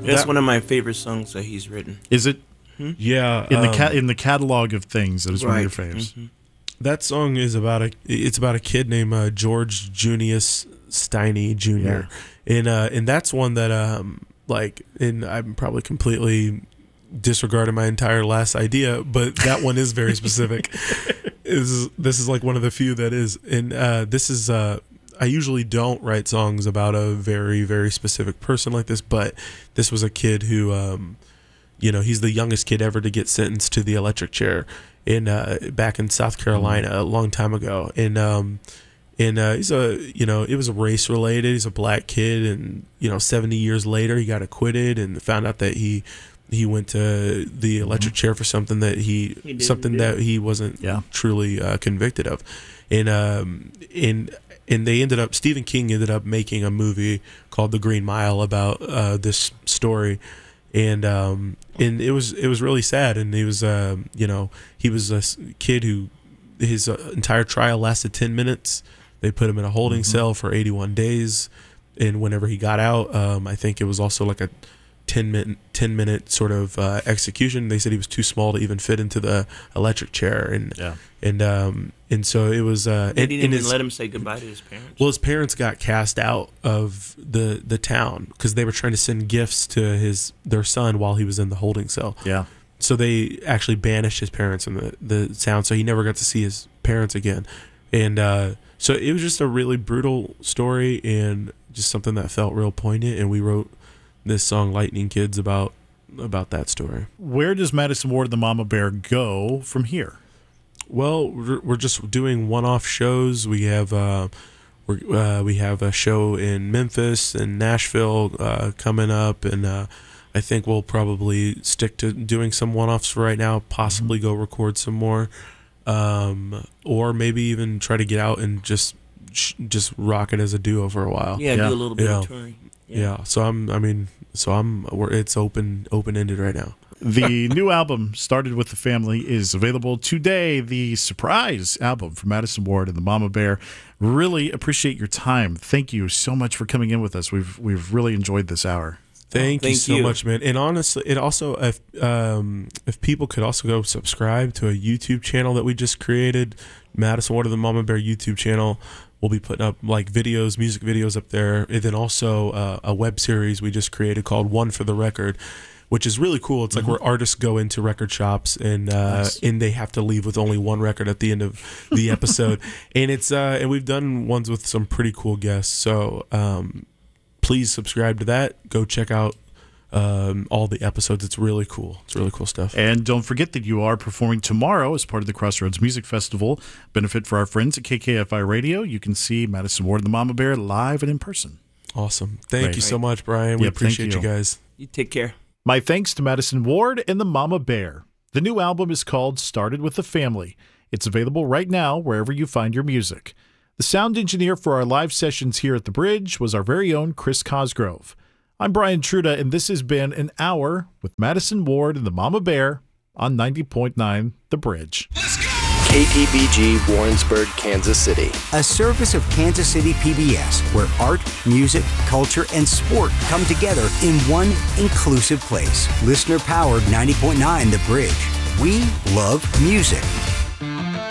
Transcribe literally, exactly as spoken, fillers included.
That's that, one of my favorite songs that he's written. Is it yeah. in the um, ca- in the catalog of things? That is one of your Right. faves. Mhm. That song is about a it's about a kid named uh, George Junius Steiny Junior And uh, and that's one that um like and I'm probably completely disregarding my entire last idea, but that one is very specific. is this is like one of the few that is, and uh, this is uh, I usually don't write songs about a very very specific person like this, but this was a kid who um, you know, he's the youngest kid ever to get sentenced to the electric chair in uh, back in South Carolina a long time ago, and um, and uh, he's a you know it was race related. He's a black kid, and you know seventy years later he got acquitted and found out that he he went to the electric chair for something that he, He didn't something do. that he wasn't Yeah. truly uh, convicted of, and um and and they ended up Stephen King ended up making a movie called The Green Mile about uh, this story. And um and it was it was really sad, and he was um you know he was a s- kid who his uh, entire trial lasted ten minutes. They put him in a holding Mm-hmm. cell for eighty-one days, and whenever he got out, um I think it was also like a ten minute ten minute sort of uh, execution. They said he was too small to even fit into the electric chair, and Yeah. and um and so it was uh They and, didn't and even his- let him say goodbye to his parents. well, his parents got cast out of the the town because they were trying to send gifts to his their son while he was in the holding cell. Yeah. So they actually banished his parents from the the town, so he never got to see his parents again. And uh, so it was just a really brutal story, and just something that felt real poignant. And we wrote this song, "Lightning Kids," about about that story. Where does Madison Ward and the Mama Bear go from here? Well, we're, we're just doing one-off shows. We have uh, we're, uh, we have a show in Memphis and Nashville uh, coming up, and uh, I think we'll probably stick to doing some one-offs for right now. Possibly go record some more, um, or maybe even try to get out and just sh- just rock it as a duo for a while. yeah, Yeah. do a little bit Yeah. of touring. Yeah. So I'm. I mean. So I'm. We're, it's open open-ended right now. The new album, Started with the Family, is available today. The surprise album from Madison Ward and the Mama Bear. Really appreciate your time. Thank you so much for coming in with us. We've we've really enjoyed this hour. Thank, you thank so you. much, man. And honestly, it also if um, if people could also go subscribe to a YouTube channel that we just created, Madison Ward of the Mama Bear YouTube channel. We'll be putting up like videos, music videos up there, and then also uh, a web series we just created called One for the Record, which is really cool. It's like where artists go into record shops and uh, Nice. and they have to leave with only one record at the end of the episode, and it's uh, and we've done ones with some pretty cool guests. So um, please subscribe to that. Go check out um, all the episodes. It's really cool. It's really cool stuff. And don't forget that you are performing tomorrow as part of the Crossroads Music Festival. Benefit for our friends at K K F I Radio. You can see Madison Ward and the Mama Bear live and in person. Awesome. Thank Great. you so much, Brian. We Yep, thank appreciate you you. guys. You take care. My thanks to Madison Ward and the Mama Bear. The new album is called Started with the Family. It's available right now wherever you find your music. The sound engineer for our live sessions here at the Bridge was our very own Chris Cosgrove. I'm Brian Truda, and this has been an hour with Madison Ward and the Mama Bear on ninety point nine The Bridge. K P B G Warrensburg, Kansas City. A service of Kansas City P B S, where art, music, culture, and sport come together in one inclusive place. Listener-powered ninety point nine The Bridge. We love music.